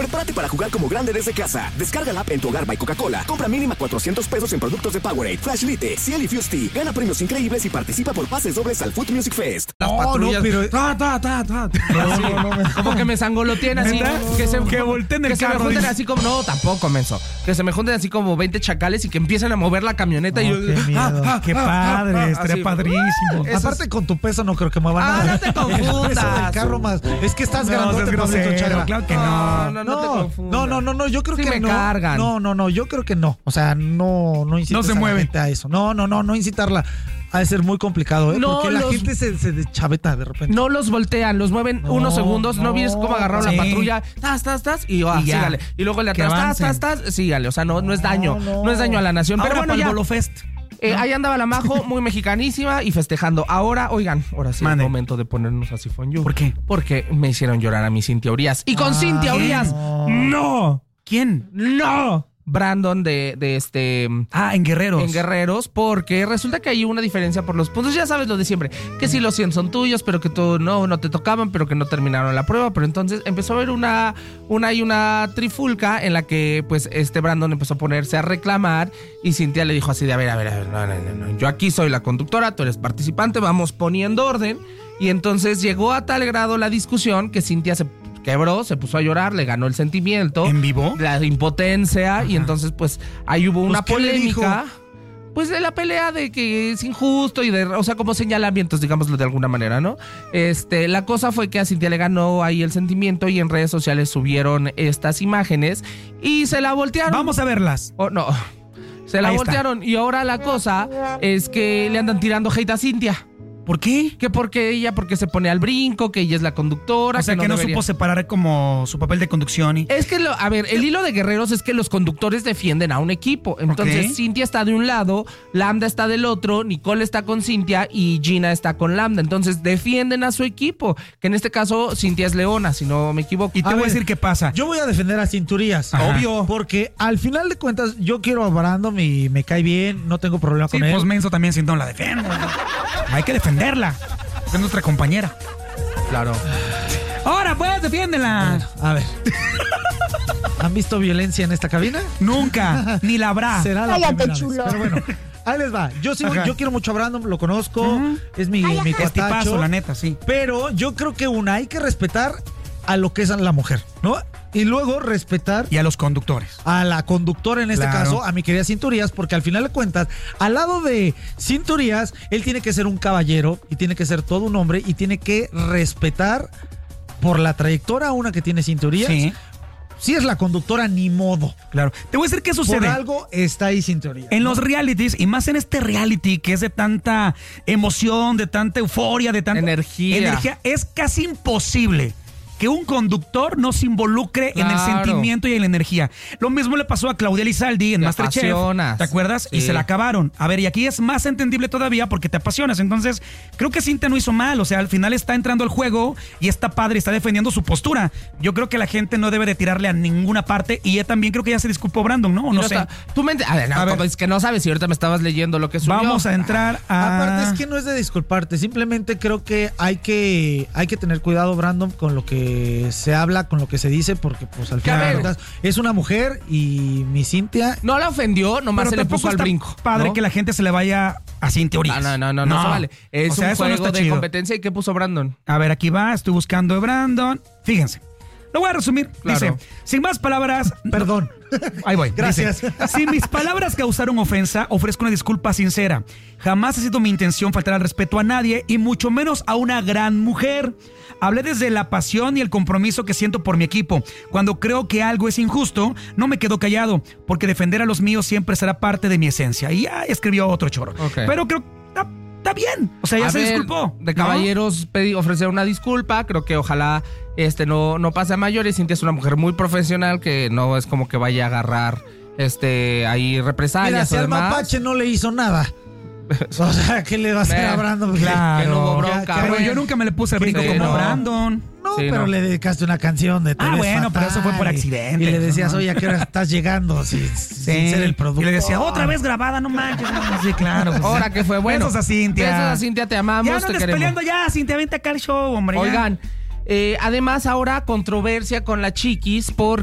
Prepárate para jugar como grande desde casa. Descarga la app en tu hogar by Coca-Cola. Compra mínima $400 en productos de Powerade, Flash Lite, Ciel y Fusty. Gana premios increíbles y participa por pases dobles al Food Music Fest. Las patrullas. pero... Como que me sangoloteen así. Que volteen el que carro. Se me junten así como... No, tampoco, menso. Que se me junten así como 20 chacales y que empiecen a mover la camioneta y yo... Qué miedo. Qué padre, estaría padrísimo. Aparte, con tu peso no creo que mueva nada. no te confundas. Eso del carro más. Es que estás grandote, Pablito Chagra. Claro que no. No te confundas. No, yo creo Sí que me no. cargan. No, yo creo que no. O sea, no incitas No se a la mueve. gente a eso. No incitarla. Ha de ser muy complicado, No, porque la gente se deschaveta de repente. No los voltean, los mueven unos segundos. No vienes cómo agarraron Sí. la patrulla. Tas, y ya. sígale. Y luego el de Que atrás, avancen. sígale. O sea, no es daño. No es daño a la nación. Ahora Pero bueno, para el ya. Bolo Fest. Ahí andaba la Majo, muy mexicanísima y festejando. Ahora sí es Mande. momento de ponernos a Sifón You. ¿Por qué? Porque me hicieron llorar a mi Cintia Urias. Y con Cintia Urias, ¡No! ¿Quién? ¡no! Brandon de En Guerreros. en Guerreros, porque resulta que hay una diferencia por los puntos. Ya sabes lo de siempre, que si los 100 son tuyos, pero que tú no te tocaban, pero que no terminaron la prueba. Pero entonces empezó a haber una trifulca en la que pues Brandon empezó a ponerse a reclamar y Cintia le dijo así de a ver, no, yo aquí soy la conductora, tú eres participante, vamos poniendo orden. Y entonces llegó a tal grado la discusión que Cintia se quebró, se puso a llorar, le ganó el sentimiento. ¿En vivo? La impotencia. Ajá. Y entonces pues ahí hubo una ¿qué le dijo? polémica. Pues de la pelea de que es injusto y o sea, como señalamientos, digámoslo de alguna manera, ¿no? La cosa fue que a Cintia le ganó ahí el sentimiento y en redes sociales subieron estas imágenes y se la voltearon. Vamos a verlas. Oh, no. Se la Ahí está. voltearon y ahora la cosa es que le andan tirando hate a Cintia. ¿Por qué? Que porque se pone al brinco, que ella es la conductora. O sea, que no debería. supo separar como su papel de conducción y... Es que, el hilo de Guerreros es que los conductores defienden a un equipo. Entonces, Ok. Cintia está de un lado, Lambda está del otro, Nicole está con Cintia y Gina está con Lambda. Entonces, defienden a su equipo, que en este caso, Cintia es Leona, si no me equivoco. Y te voy a decir qué pasa. Yo voy a defender a Cinturías. Ajá. Obvio. Porque al final de cuentas, yo quiero a Brandon y me cae bien, no tengo problema Sí, con él. pues menso también Sintón la defiende. Hay que defenderla. Es nuestra compañera. Claro. Ahora pues, defiéndela. A ver. ¿Han visto violencia en esta cabina? Nunca, ni la habrá. Será la Cállate, primera chulo. vez. Pero bueno, ahí les va. Ajá. Yo quiero mucho a Brandon, lo conozco, Ujú. es mi Es cuatacho. tipazo, la neta, sí. Pero yo creo que hay que respetar a lo que es la mujer, ¿no? Y luego respetar Y a los conductores. a la conductora, en este Claro. caso, a mi querida Cinturías, porque al final de cuentas, al lado de Cinturías, él tiene que ser un caballero y tiene que ser todo un hombre y tiene que respetar por la trayectoria una que tiene Cinturías. Sí, Si es la conductora, ni modo. claro. Te voy a decir qué Por sucede. algo está ahí Cinturías. En ¿no? los realities, y más en este reality que es de tanta emoción, de tanta euforia, de tanta Energía. es casi imposible que un conductor no se involucre en el Claro. sentimiento y en la energía. Lo mismo le pasó a Claudia Elizalde en Te Masterchef. apasionas. ¿Te acuerdas? Y Sí. se la acabaron. A ver, y aquí es más entendible todavía porque te apasionas. Entonces, creo que Cintia no hizo mal. O sea, al final está entrando al juego y está padre, está defendiendo su postura. Yo creo que la gente no debe de tirarle a ninguna parte. Y ella también creo que ya se disculpó Brandon, ¿no? O Y no sé. Tú me a ver, no, A ver. como es que no sabes si ahorita me estabas leyendo lo que subió. Vamos a entrar a... Aparte es que no es de disculparte, simplemente creo que hay que tener cuidado, Brandon, con lo que se habla, con lo que se dice, porque pues al Que a final de ver. cuentas, es una mujer y mi Cintia... No la ofendió, nomás Pero se le tampoco puso al está brinco. padre ¿no? que la gente se le vaya así en teoría. No se vale. Es O sea, un eso no juego está de chido. competencia. ¿Y qué puso Brandon? A ver, aquí va, estoy buscando a Brandon. Fíjense. Lo voy a resumir. Claro. Dice, sin más palabras... Perdón. Ahí voy. Gracias. Dice, si mis palabras causaron ofensa, ofrezco una disculpa sincera. Jamás ha sido mi intención faltar al respeto a nadie y mucho menos a una gran mujer. Hablé desde la pasión y el compromiso que siento por mi equipo. Cuando creo que algo es injusto, no me quedo callado, porque defender a los míos siempre será parte de mi esencia. Y ya escribió otro chorro. Ok. Pero creo que está bien. O sea, ya A se ver, disculpó. De ¿no? caballeros ofrecer una disculpa. Creo que ojalá no pase a mayores. Cintia es una mujer muy profesional que no es como que vaya a agarrar ahí Mira, represalias si o al demás. mapache no le hizo nada. O sea, ¿qué le va a hacer a Brandon? Claro. Que no hubo bronca. Ya, Pero bueno. yo nunca me le puse el brinco Sí, como no. Brandon. No, Sí, pero no. le dedicaste una canción de Te ves bueno, pero eso fue por fatal. accidente. Y le decías, ¿no? oye, ¿a qué hora estás llegando? Sin ser el producto. Y le decía, otra vez grabada, no manches. Sí, claro. Pues, Ahora que fue bueno. Besos a Cintia. Besos a Cintia, te amamos, Ya no te andes queremos. peleando ya, Cintia, vente acá al show, hombre. ya. Oigan, además ahora controversia con la Chiquis por